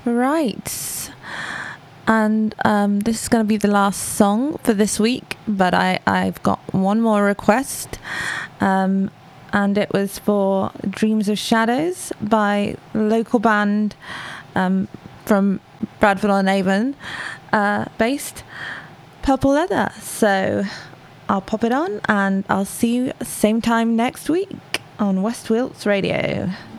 Right. And this is going to be the last song for this week, but I've got one more request. And it was for Dreams of Shadows by a local band from Bradford-on-Avon, based Purple Leather. So I'll pop it on and I'll see you same time next week on West Wilts Radio.